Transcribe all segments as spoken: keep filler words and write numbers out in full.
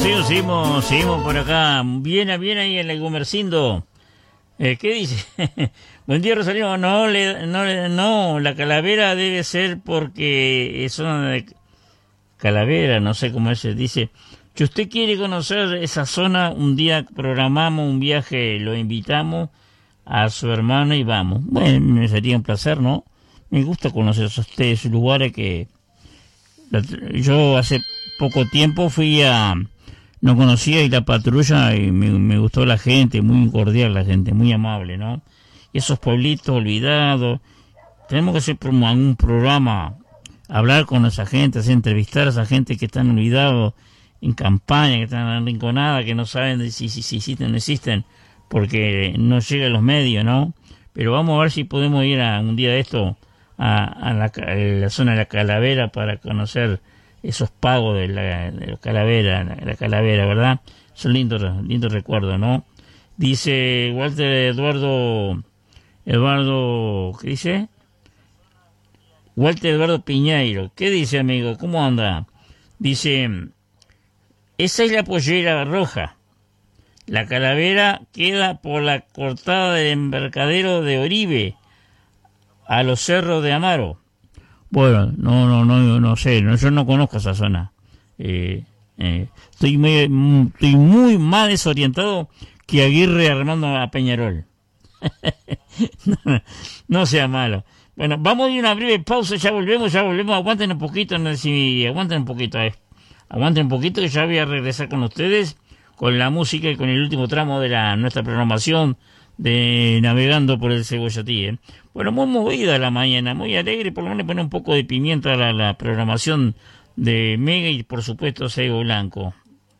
seguimos, seguimos, seguimos por acá. Bien, bien ahí en el Gumercindo. Eh, ¿Qué dice? Buen día, Rosalino. No, le, no, le, no, la Calavera debe ser porque es zona de Calavera, no sé cómo se dice. Si usted quiere conocer esa zona, un día programamos un viaje, lo invitamos a su hermano y vamos. Bueno, me sería un placer, ¿no? Me gusta conocer esos, esos lugares que... Yo hace poco tiempo fui a... No conocía y la patrulla y me, me gustó la gente, muy cordial la gente, muy amable, ¿no? Y esos pueblitos olvidados. Tenemos que hacer un programa, hablar con esa gente, hacer entrevistar a esa gente que están olvidados en campaña, que están arrinconadas, que no saben si, si, si existen o no existen, porque no llegan los medios, ¿no? Pero vamos a ver si podemos ir a un día de esto a, a, la, a la zona de la Calavera para conocer esos pagos de la, de la Calavera, la, la Calavera, ¿verdad? Son lindos, lindos recuerdos, ¿no? Dice Walter Eduardo, Eduardo, ¿qué dice? Walter Eduardo Piñeiro, ¿qué dice, amigo? ¿Cómo anda? Dice, esa es la pollera roja. La Calavera queda por la cortada del embarcadero de Oribe a los cerros de Amaro. Bueno, no, no, no, no sé, no, yo no conozco esa zona. Eh, eh, estoy, muy, estoy muy más desorientado que Aguirre armando a Peñarol. no, no sea malo. Bueno, vamos a ir a una breve pausa, ya volvemos, ya volvemos. Aguanten un poquito, no sé si aguanten un poquito, eh. Aguanten un poquito que ya voy a regresar con ustedes con la música y con el último tramo de la nuestra programación de Navegando por el Cebollatí. ¿eh? Bueno, muy movida la mañana, muy alegre, por lo menos poner un poco de pimienta a la, la programación de Mega y por supuesto Sego Blanco.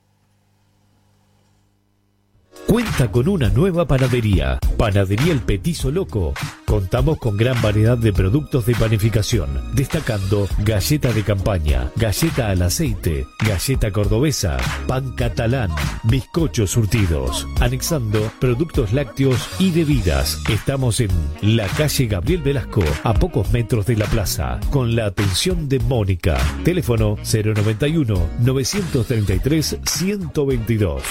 Cuenta con una nueva panadería, Panadería El Petizo Loco. Contamos con gran variedad de productos de panificación, destacando galleta de campaña, galleta al aceite, galleta cordobesa, pan catalán, bizcochos surtidos, anexando productos lácteos y bebidas. Estamos en la calle Gabriel Velasco, a pocos metros de la plaza, con la atención de Mónica. Teléfono cero noventa y uno, novecientos treinta y tres, ciento veintidós.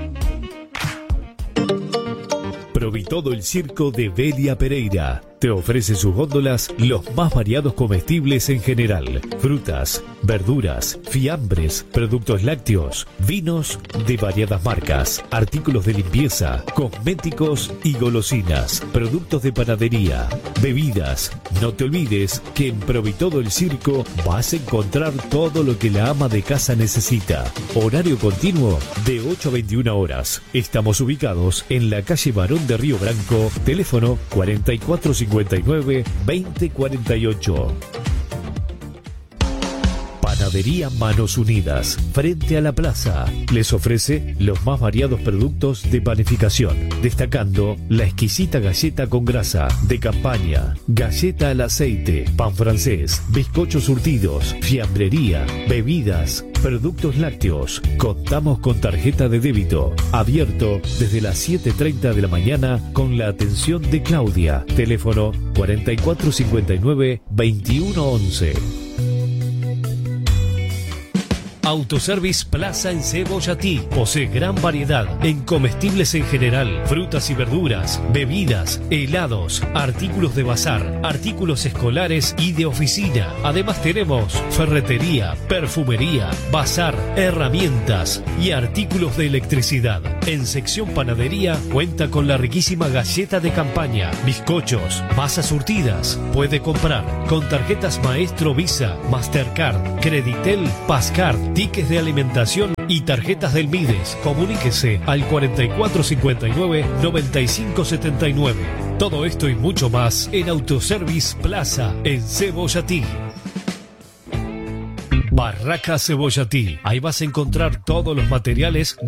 Provitodo el Circo de Belia Pereira te ofrece sus góndolas los más variados comestibles en general, frutas, verduras, fiambres, productos lácteos, vinos de variadas marcas, artículos de limpieza, cosméticos y golosinas, productos de panadería, bebidas. No te olvides que en Provitodo el Circo vas a encontrar todo lo que la ama de casa necesita. Horario continuo de ocho a veintiuna horas. Estamos ubicados en la calle Barón de Río Branco, teléfono cuarenta y cuatro cincuenta y nueve, veinte cuarenta y ocho. Panadería Manos Unidas, frente a la plaza, les ofrece los más variados productos de panificación, destacando la exquisita galleta con grasa, de campaña, galleta al aceite, pan francés, bizcochos surtidos, fiambrería, bebidas, productos lácteos. Contamos con tarjeta de débito, abierto desde las siete y media de la mañana con la atención de Claudia. Teléfono cuarenta y cuatro cincuenta y nueve, veintiuno once. Autoservice Plaza en Cebollatí. Posee gran variedad en comestibles en general, frutas y verduras, bebidas, helados, artículos de bazar, artículos escolares y de oficina. Además tenemos ferretería, perfumería, bazar, herramientas y artículos de electricidad. En sección panadería cuenta con la riquísima galleta de campaña, bizcochos, masas surtidas. Puede comprar con tarjetas Maestro Visa, Mastercard, Creditel, Pascard, tickets de alimentación y tarjetas del Mides. Comuníquese al cuarenta y cuatro cincuenta y nueve, noventa y cinco setenta y nueve. Todo esto y mucho más en Autoservice Plaza en Cebollatí. Barraca Cebollatí. Ahí vas a encontrar todos los materiales